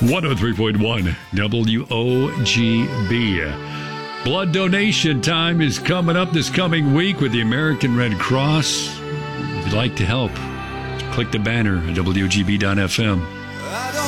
103.1 WOGB. Blood donation time is coming up this coming week with the American Red Cross. If you'd like to help, click the banner at WOGB.FM.